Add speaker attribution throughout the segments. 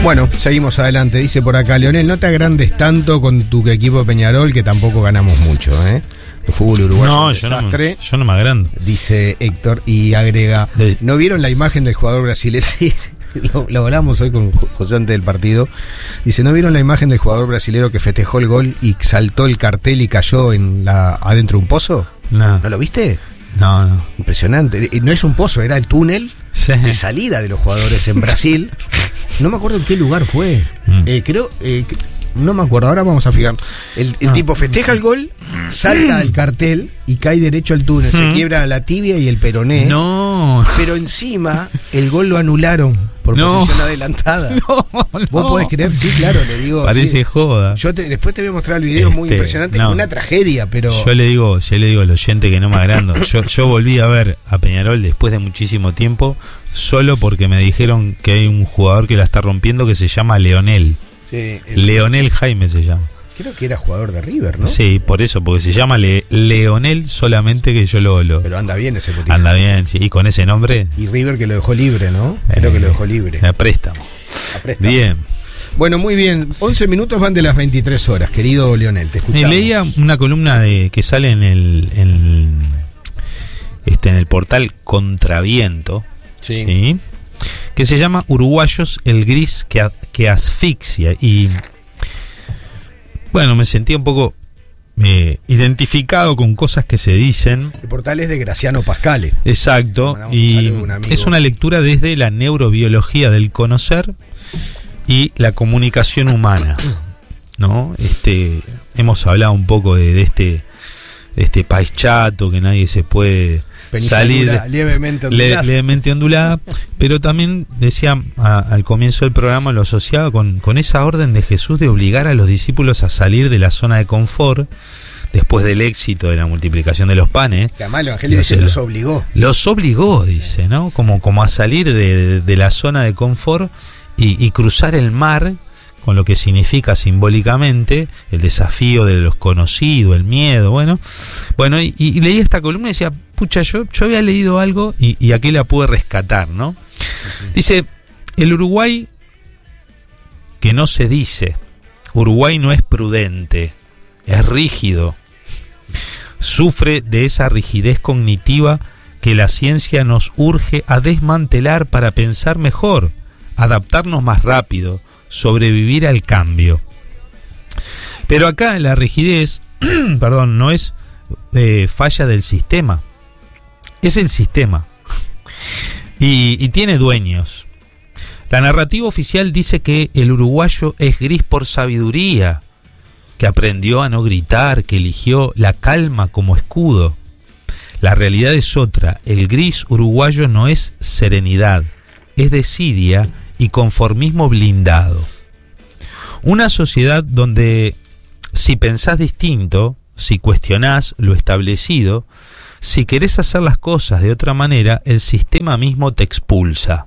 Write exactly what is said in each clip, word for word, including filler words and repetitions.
Speaker 1: Bueno, seguimos adelante. Dice por acá, Leonel, no te agrandes tanto con tu equipo de Peñarol, que tampoco ganamos mucho, ¿eh? El fútbol uruguayo
Speaker 2: no,
Speaker 1: es un
Speaker 2: yo
Speaker 1: desastre.
Speaker 2: No me, yo no me agrando.
Speaker 1: Dice Héctor y agrega, de... ¿no vieron la imagen del jugador brasileño? lo, lo hablamos hoy con José antes del partido. Dice, ¿no vieron la imagen del jugador brasileño que festejó el gol y saltó el cartel y cayó en la adentro de un pozo?
Speaker 2: No.
Speaker 1: ¿No lo viste?
Speaker 2: No, no.
Speaker 1: Impresionante. No es un pozo, era el túnel sí. de salida de los jugadores en Brasil. No me acuerdo en qué lugar fue. Mm. Eh, creo... Eh, No me acuerdo, ahora vamos a fijar. El, el no. tipo festeja el gol, salta al cartel y cae derecho al túnel. Se quiebra la tibia y el peroné.
Speaker 2: No.
Speaker 1: Pero encima, el gol lo anularon por no. posición adelantada.
Speaker 2: No, no.
Speaker 1: ¿Vos podés creer? Sí, claro, le digo.
Speaker 2: Parece
Speaker 1: sí.
Speaker 2: joda.
Speaker 1: Yo te, después te voy a mostrar el video, este, muy impresionante. No. Una tragedia, pero.
Speaker 2: Yo le digo, yo le digo al oyente que no me agrando. Yo, yo volví a ver a Peñarol después de muchísimo tiempo, solo porque me dijeron que hay un jugador que la está rompiendo que se llama Leonel. Sí, el... Leonel Jaime se llama.
Speaker 1: Creo que era jugador de River, ¿no?
Speaker 2: Sí, por eso, porque se llama Le- Leonel solamente que yo lo, lo...
Speaker 1: Pero anda bien ese putito.
Speaker 2: Anda bien, sí, y con ese nombre...
Speaker 1: Y River que lo dejó libre, ¿no? Creo eh, que lo dejó libre.
Speaker 2: A préstamo. A préstamo. Bien.
Speaker 1: Bueno, muy bien. once minutos van de las veintitrés horas, querido Leonel, te escuchamos.
Speaker 2: Me leía una columna de que sale en el, en, este, en el portal Contraviento, sí. ¿sí? Que se llama Uruguayos, el gris que, a, que asfixia. Y bueno, me sentí un poco eh, identificado con cosas que se dicen.
Speaker 1: El portal es de Graciano Pascale.
Speaker 2: Exacto, y un es una lectura desde la neurobiología del conocer y la comunicación humana, ¿no? Este, hemos hablado un poco de, de este de este país chato que nadie se puede salir
Speaker 1: levemente ondulada.
Speaker 2: Le, levemente ondulada, pero también decía a, al comienzo del programa, lo asociaba con, con esa orden de Jesús de obligar a los discípulos a salir de la zona de confort después del éxito de la multiplicación de los panes.
Speaker 1: Que además el Evangelio dice, los obligó.
Speaker 2: Los obligó, dice, ¿no? Como, como a salir de, de la zona de confort y, y cruzar el mar, con lo que significa simbólicamente el desafío de los conocidos, el miedo, bueno. Bueno, y, y leí esta columna y decía, pucha, yo, yo había leído algo y, y aquí la pude rescatar, ¿no? Uh-huh. Dice, el Uruguay que no se dice, Uruguay no es prudente, es rígido, sufre de esa rigidez cognitiva que la ciencia nos urge a desmantelar para pensar mejor, adaptarnos más rápido, sobrevivir al cambio. Pero acá la rigidez, perdón, no es eh, falla del sistema, es el sistema y, y tiene dueños. La narrativa oficial dice que el uruguayo es gris por sabiduría, que aprendió a no gritar, que eligió la calma como escudo. La realidad es otra. El gris uruguayo no es serenidad, es desidia y conformismo blindado. Una sociedad donde si pensás distinto, si cuestionás lo establecido, si querés hacer las cosas de otra manera, el sistema mismo te expulsa.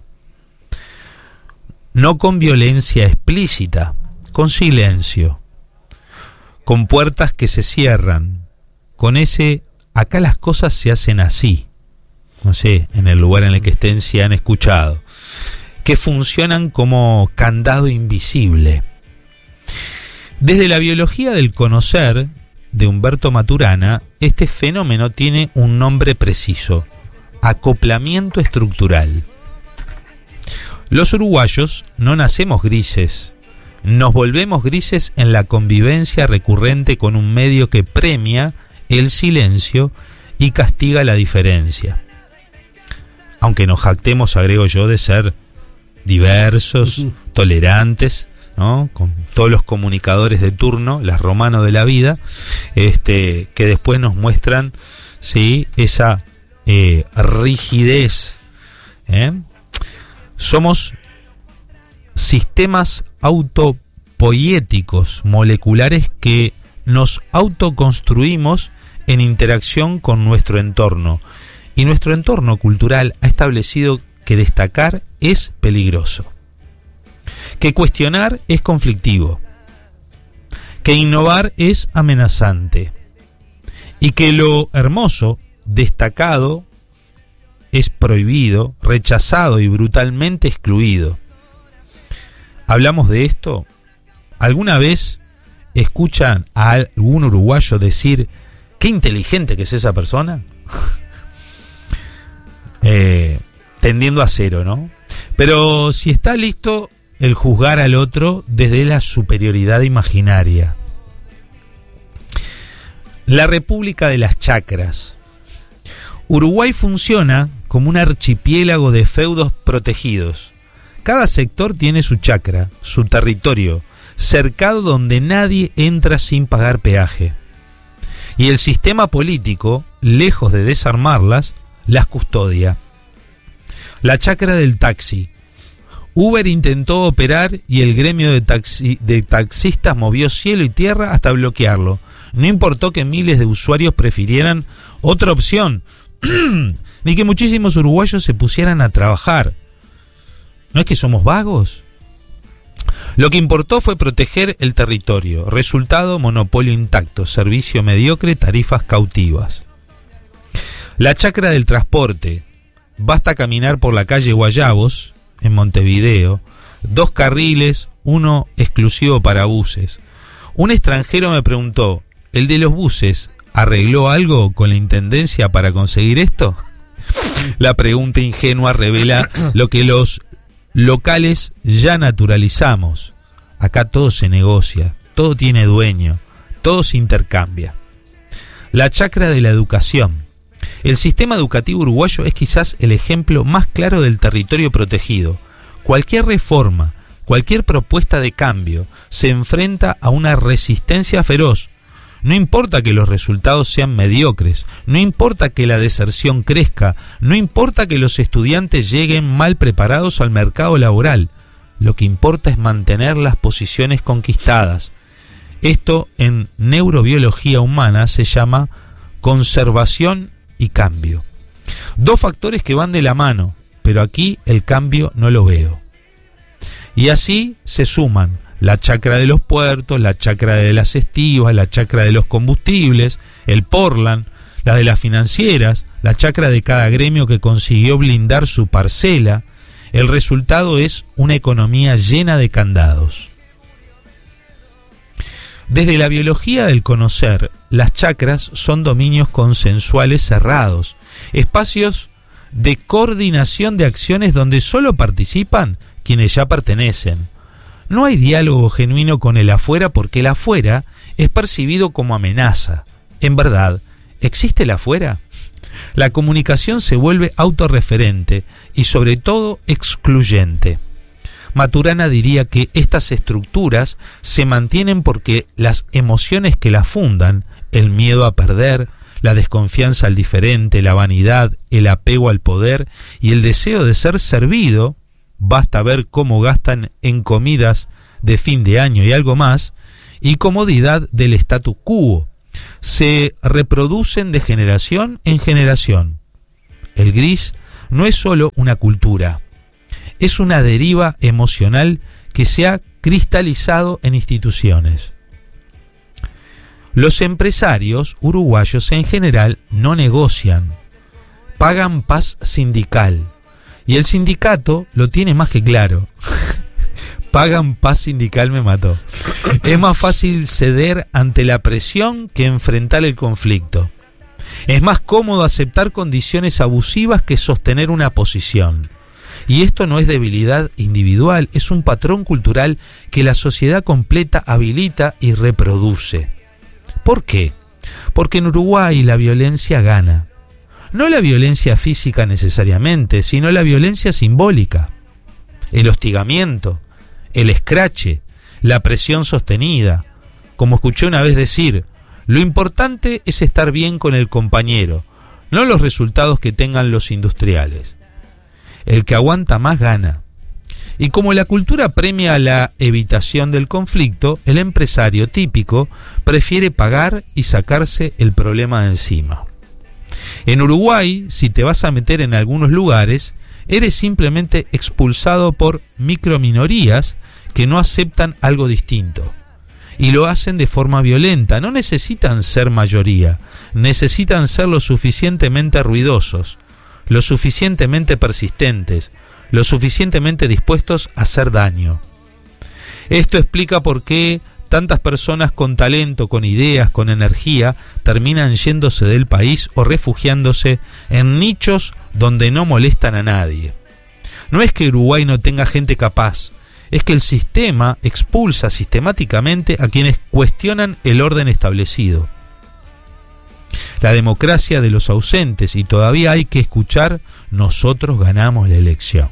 Speaker 2: No con violencia explícita, con silencio, con puertas que se cierran, con ese acá las cosas se hacen así, no sé, en el lugar en el que estén si han escuchado, que funcionan como candado invisible. Desde la biología del conocer de Humberto Maturana, este fenómeno tiene un nombre preciso: acoplamiento estructural. Los uruguayos no nacemos grises, nos volvemos grises en la convivencia recurrente con un medio que premia el silencio y castiga la diferencia. Aunque nos jactemos, agrego yo, de ser diversos, uh-huh. tolerantes, ¿no? Con todos los comunicadores de turno, las romanos de la vida, este, que después nos muestran, ¿sí?, esa eh, rigidez. ¿eh? Somos sistemas autopoiéticos, moleculares, que nos autoconstruimos en interacción con nuestro entorno. Y nuestro entorno cultural ha establecido que destacar es peligroso, que cuestionar es conflictivo, que innovar es amenazante y que lo hermoso, destacado, es prohibido, rechazado y brutalmente excluido. hablamos de esto, ¿alguna vez escuchan a algún uruguayo decir qué inteligente que es esa persona? eh, tendiendo a cero, ¿no? Pero si está listo el juzgar al otro desde la superioridad imaginaria. La República de las Chacras. Uruguay funciona como un archipiélago de feudos protegidos. Cada sector tiene su chacra, su territorio, cercado donde nadie entra sin pagar peaje. Y el sistema político, lejos de desarmarlas, las custodia. La chacra del taxi. Uber intentó operar y el gremio de, taxi, de taxistas movió cielo y tierra hasta bloquearlo. No importó que miles de usuarios prefirieran otra opción, ni que muchísimos uruguayos se pusieran a trabajar. ¿No es que somos vagos? Lo que importó fue proteger el territorio. Resultado, monopolio intacto, servicio mediocre, tarifas cautivas. La chacra del transporte. Basta caminar por la calle Guayabos, en Montevideo, dos carriles, uno exclusivo para buses. Un extranjero me preguntó, ¿el de los buses arregló algo con la intendencia para conseguir esto? La pregunta ingenua revela lo que los locales ya naturalizamos. Acá todo se negocia, todo tiene dueño, todo se intercambia. La chacra de la educación. El sistema educativo uruguayo es quizás el ejemplo más claro del territorio protegido. Cualquier reforma, cualquier propuesta de cambio se enfrenta a una resistencia feroz. No importa que los resultados sean mediocres, no importa que la deserción crezca, no importa que los estudiantes lleguen mal preparados al mercado laboral. Lo que importa es mantener las posiciones conquistadas. Esto en neurobiología humana se llama conservación y cambio. Dos factores que van de la mano, pero aquí el cambio no lo veo. Y así se suman la chacra de los puertos, la chacra de las estivas, la chacra de los combustibles, el Portland, la de las financieras, la chacra de cada gremio que consiguió blindar su parcela. El resultado es una economía llena de candados. Desde la biología del conocer, las chacras son dominios consensuales cerrados, espacios de coordinación de acciones donde solo participan quienes ya pertenecen. No hay diálogo genuino con el afuera porque el afuera es percibido como amenaza. En verdad, ¿existe el afuera? La comunicación se vuelve autorreferente y sobre todo excluyente. Maturana diría que estas estructuras se mantienen porque las emociones que las fundan, el miedo a perder, la desconfianza al diferente, la vanidad, el apego al poder y el deseo de ser servido, basta ver cómo gastan en comidas de fin de año y algo más, y comodidad del statu quo, se reproducen de generación en generación. El gris no es solo una cultura, es una deriva emocional que se ha cristalizado en instituciones. Los empresarios uruguayos en general no negocian, pagan paz sindical, y el sindicato lo tiene más que claro. Pagan paz sindical me mató. Es más fácil ceder ante la presión que enfrentar el conflicto. Es más cómodo aceptar condiciones abusivas que sostener una posición. Y esto no es debilidad individual, es un patrón cultural que la sociedad completa habilita y reproduce. ¿Por qué? Porque en Uruguay la violencia gana. No la violencia física necesariamente, sino la violencia simbólica. El hostigamiento, el escrache, la presión sostenida. Como escuché una vez decir, lo importante es estar bien con el compañero, no los resultados que tengan los industriales. El que aguanta más gana. Y como la cultura premia la evitación del conflicto, el empresario típico prefiere pagar y sacarse el problema de encima. En Uruguay, si te vas a meter en algunos lugares, eres simplemente expulsado por microminorías que no aceptan algo distinto. Y lo hacen de forma violenta, no necesitan ser mayoría, necesitan ser lo suficientemente ruidosos, lo suficientemente persistentes, lo suficientemente dispuestos a hacer daño. Esto explica por qué tantas personas con talento, con ideas, con energía, terminan yéndose del país o refugiándose en nichos donde no molestan a nadie. No es que Uruguay no tenga gente capaz, es que el sistema expulsa sistemáticamente a quienes cuestionan el orden establecido. La democracia de los ausentes, y todavía hay que escuchar, nosotros ganamos la elección.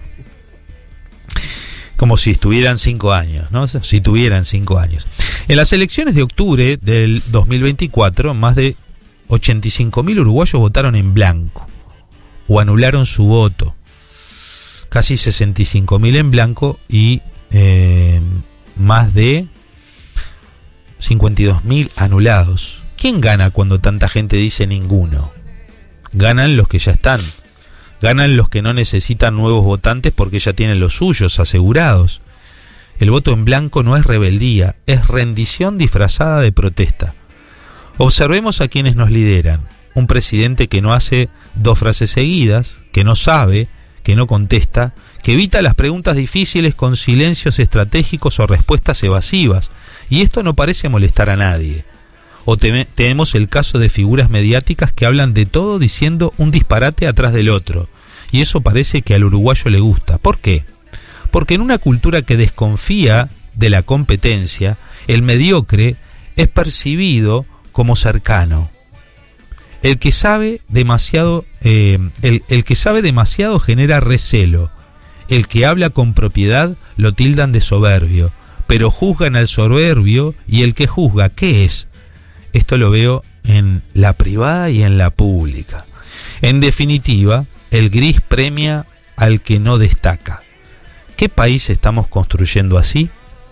Speaker 2: Como si estuvieran cinco años, ¿no? Si tuvieran cinco años. En las elecciones de octubre del dos mil veinticuatro, más de ochenta y cinco mil uruguayos votaron en blanco o anularon su voto. Casi sesenta y cinco mil en blanco y eh, más de cincuenta y dos mil anulados. ¿Quién gana cuando tanta gente dice ninguno? Ganan los que ya están. Ganan los que no necesitan nuevos votantes porque ya tienen los suyos asegurados. El voto en blanco no es rebeldía, es rendición disfrazada de protesta. Observemos a quienes nos lideran. Un presidente que no hace dos frases seguidas, que no sabe, que no contesta, que evita las preguntas difíciles con silencios estratégicos o respuestas evasivas. Y esto no parece molestar a nadie. O te- tenemos el caso de figuras mediáticas que hablan de todo diciendo un disparate atrás del otro. Y eso parece que al uruguayo le gusta. ¿Por qué? Porque en una cultura que desconfía de la competencia, el mediocre es percibido como cercano. El que sabe demasiado, eh, el, el que sabe demasiado genera recelo. El que habla con propiedad lo tildan de soberbio, pero juzgan al soberbio, y el que juzga, ¿qué es? Esto lo veo en la privada y en la pública. En definitiva, el gris premia al que no destaca. ¿Qué país estamos construyendo así?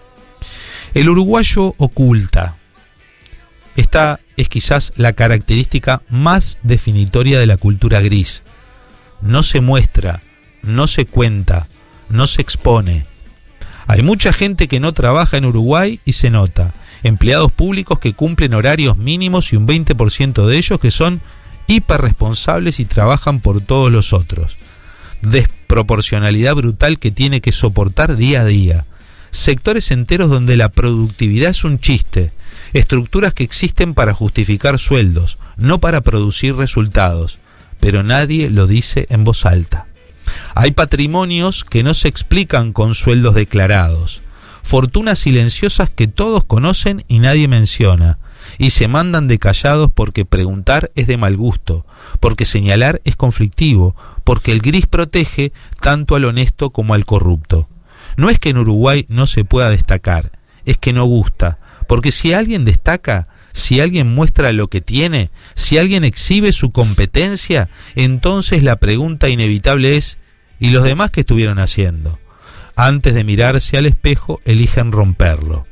Speaker 2: El uruguayo oculta. Esta es quizás la característica más definitoria de la cultura gris. No se muestra, no se cuenta, no se expone. Hay mucha gente que no trabaja en Uruguay y se nota. Empleados públicos que cumplen horarios mínimos y un veinte por ciento de ellos que son hiperresponsables y trabajan por todos los otros. Desproporcionalidad brutal que tiene que soportar día a día. Sectores enteros donde la productividad es un chiste. Estructuras que existen para justificar sueldos, no para producir resultados. Pero nadie lo dice en voz alta. Hay patrimonios que no se explican con sueldos declarados. Fortunas silenciosas que todos conocen y nadie menciona, y se mandan de callados porque preguntar es de mal gusto, porque señalar es conflictivo, porque el gris protege tanto al honesto como al corrupto. No es que en Uruguay no se pueda destacar, es que no gusta, porque si alguien destaca, si alguien muestra lo que tiene, si alguien exhibe su competencia, entonces la pregunta inevitable es, ¿y los demás qué estuvieron haciendo? Antes de mirarse al espejo, eligen romperlo.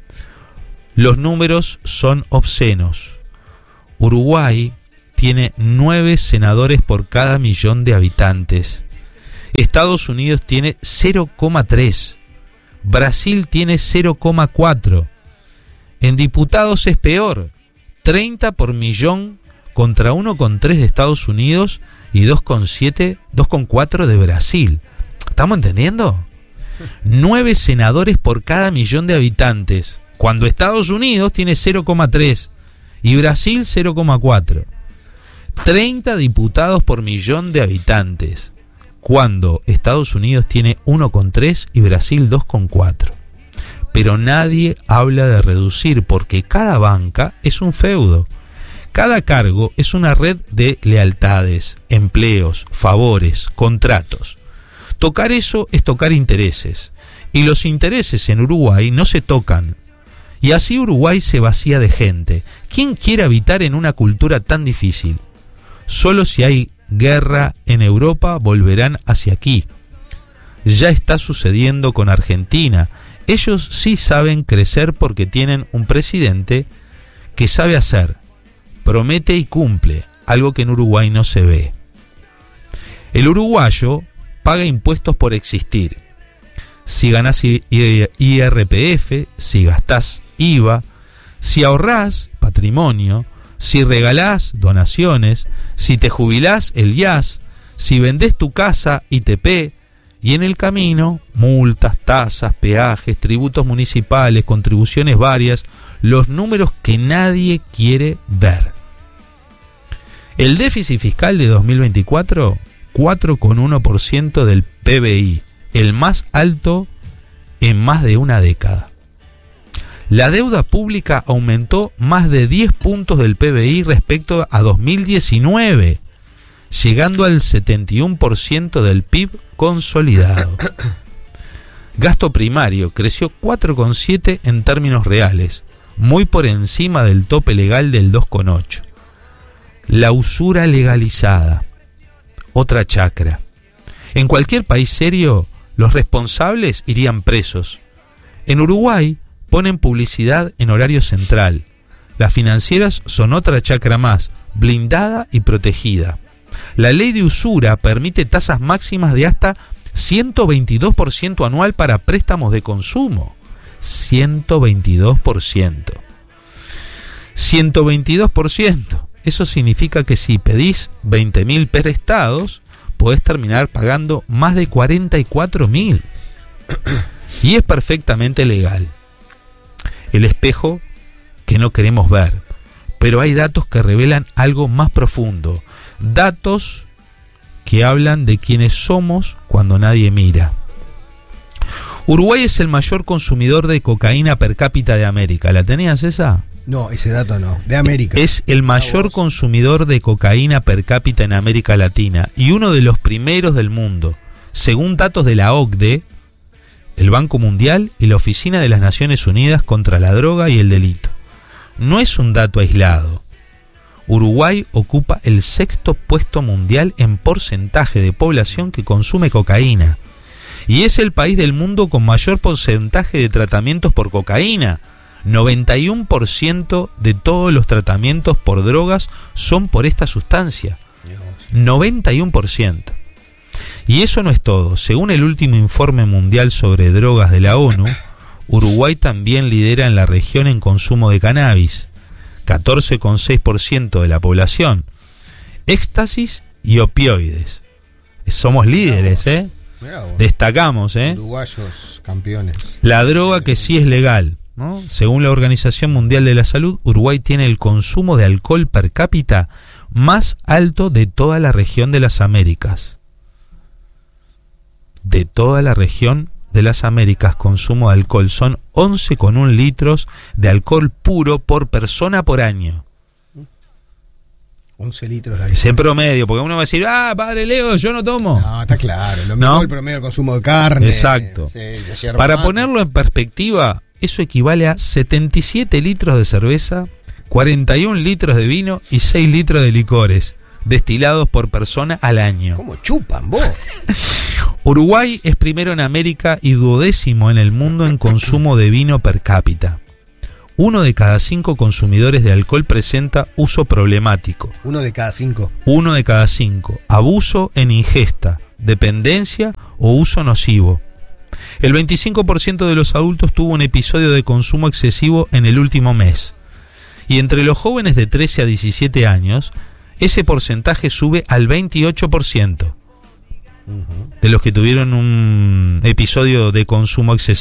Speaker 2: Los números son obscenos. Uruguay tiene nueve senadores por cada millón de habitantes. Estados Unidos tiene cero coma tres. Brasil tiene cero coma cuatro. En diputados es peor. treinta por millón contra uno coma tres de Estados Unidos y dos coma siete, dos coma cuatro de Brasil. ¿Estamos entendiendo? Nueve senadores por cada millón de habitantes, cuando Estados Unidos tiene cero coma tres y Brasil cero coma cuatro. treinta diputados por millón de habitantes, cuando Estados Unidos tiene uno coma tres y Brasil dos coma cuatro. Pero nadie habla de reducir, porque cada banca es un feudo. Cada cargo es una red de lealtades, empleos, favores, contratos. Tocar eso es tocar intereses, y los intereses en Uruguay no se tocan. Y así Uruguay se vacía de gente. ¿Quién quiere habitar en una cultura tan difícil? Solo si hay guerra en Europa volverán hacia aquí. Ya está sucediendo con Argentina. Ellos sí saben crecer porque tienen un presidente que sabe hacer, promete y cumple, algo que en Uruguay no se ve. El uruguayo paga impuestos por existir. Si ganás I R P F, si gastás I V A, si ahorrás patrimonio, si regalás donaciones, si te jubilás el I A S, si vendés tu casa I T P, Y en el camino, multas, tasas, peajes, tributos municipales, contribuciones varias, los números que nadie quiere ver. El déficit fiscal de dos mil veinticuatro, cuatro coma uno por ciento del P B I, el más alto en más de una década. La deuda pública aumentó más de diez puntos del P B I respecto a dos mil diecinueve, llegando al setenta y uno por ciento del P I B consolidado. Gasto primario creció cuatro coma siete por ciento en términos reales, muy por encima del tope legal del dos coma ocho por ciento. La usura legalizada, otra chacra. En cualquier país serio, los responsables irían presos. En Uruguay ponen publicidad en horario central. Las financieras son otra chacra más, blindada y protegida. La ley de usura permite tasas máximas de hasta ciento veintidós por ciento anual para préstamos de consumo. ciento veintidós por ciento. ciento veintidós por ciento. Eso significa que si pedís veinte mil prestados, podés terminar pagando más de cuarenta y cuatro mil. Y es perfectamente legal. El espejo que no queremos ver. Pero hay datos que revelan algo más profundo. Datos que hablan de quiénes somos cuando nadie mira. Uruguay es el mayor consumidor de cocaína per cápita de América. ¿La tenías esa?
Speaker 1: No, ese dato no. De América.
Speaker 2: Es el mayor consumidor de cocaína per cápita en América Latina y uno de los primeros del mundo, según datos de la O C D E, el Banco Mundial y la Oficina de las Naciones Unidas contra la Droga y el Delito. No es un dato aislado. Uruguay ocupa el sexto puesto mundial en porcentaje de población que consume cocaína. Y es el país del mundo con mayor porcentaje de tratamientos por cocaína. noventa y uno por ciento de todos los tratamientos por drogas son por esta sustancia. noventa y uno por ciento. Y eso no es todo. Según el último informe mundial sobre drogas de la ONU, Uruguay también lidera en la región en consumo de cannabis, catorce coma seis por ciento de la población, éxtasis y opioides. Somos líderes, ¿eh? Destacamos, ¿eh?
Speaker 1: Uruguayos campeones.
Speaker 2: La droga que sí es legal, ¿no? Según la Organización Mundial de la Salud, Uruguay tiene el consumo de alcohol per cápita más alto de toda la región de las Américas. De toda la región de las Américas, consumo de alcohol son once coma uno litros de alcohol puro por persona por año.
Speaker 1: once litros de alcohol.
Speaker 2: Es en promedio, porque uno va a decir, ah, padre Leo, yo no tomo.
Speaker 1: No, está claro, lo mismo
Speaker 2: ¿No?
Speaker 1: el promedio de consumo de carne.
Speaker 2: Exacto.
Speaker 1: Sí, de
Speaker 2: Para
Speaker 1: mate.
Speaker 2: ponerlo en perspectiva, eso equivale a setenta y siete litros de cerveza, cuarenta y un litros de vino y seis litros de licores destilados por persona al año.
Speaker 1: ¿Cómo chupan vos?
Speaker 2: Uruguay es primero en América y duodécimo en el mundo en consumo de vino per cápita. Uno de cada cinco consumidores de alcohol presenta uso problemático.
Speaker 1: Uno de cada cinco.
Speaker 2: Uno de cada cinco. Abuso en ingesta, dependencia o uso nocivo. El veinticinco por ciento de los adultos tuvo un episodio de consumo excesivo en el último mes. Y entre los jóvenes de trece a diecisiete años, ese porcentaje sube al veintiocho por ciento de los que tuvieron un episodio de consumo excesivo.